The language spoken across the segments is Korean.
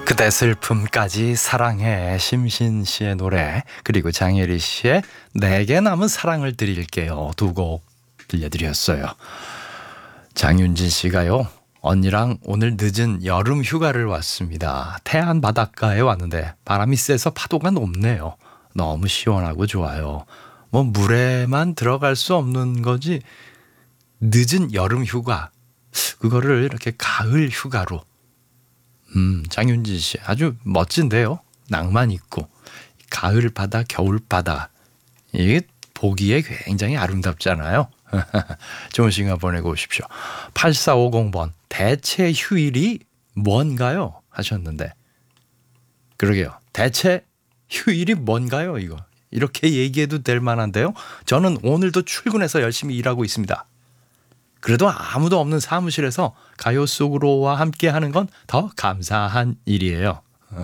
그대 슬픔까지 사랑해 심신 씨의 노래, 그리고 장혜리 씨의 내게 남은 사랑을 드릴게요, 두 곡 들려드렸어요. 장윤진 씨가요, 언니랑 오늘 늦은 여름 휴가를 왔습니다. 태안 바닷가에 왔는데 바람이 세서 파도가 높네요. 너무 시원하고 좋아요. 뭐 물에만 들어갈 수 없는 거지, 늦은 여름 휴가, 그거를 이렇게 가을 휴가로. 장윤진 씨 아주 멋진데요. 낭만 있고 가을 바다, 겨울 바다, 이게 보기에 굉장히 아름답잖아요. 좋은 시간 보내고 오십시오. 8450번 대체 휴일이 뭔가요? 하셨는데, 그러게요. 대체 휴일이 뭔가요? 이거 이렇게 얘기해도 될 만한데요. 저는 오늘도 출근해서 열심히 일하고 있습니다. 그래도 아무도 없는 사무실에서 가요 속으로와 함께 하는 건 더 감사한 일이에요.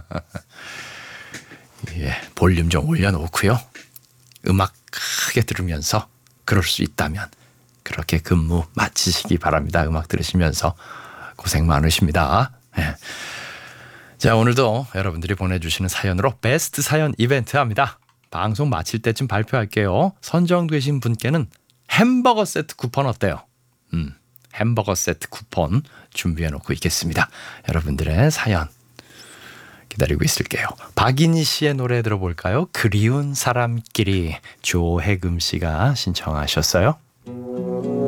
예, 볼륨 좀 올려놓고요. 음악 크게 들으면서, 그럴 수 있다면 그렇게 근무 마치시기 바랍니다. 음악 들으시면서 고생 많으십니다. 예. 자, 오늘도 여러분들이 보내주시는 사연으로 베스트 사연 이벤트 합니다. 방송 마칠 때쯤 발표할게요. 선정되신 분께는 햄버거 세트 쿠폰 어때요? 햄버거 세트 쿠폰 준비해놓고 있겠습니다. 여러분들의 사연 기다리고 있을게요. 박인희 씨의 노래 들어볼까요? 그리운 사람끼리, 조혜금 씨가 신청하셨어요.